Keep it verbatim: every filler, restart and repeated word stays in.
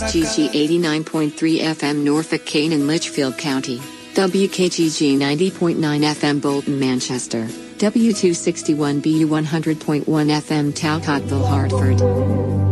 G G eighty-nine point three F M Norfolk, Kane and Litchfield County, W K G G ninety point nine F M Bolton, Manchester, W two sixty-one B U one hundred point one F M Talcottville, Hartford.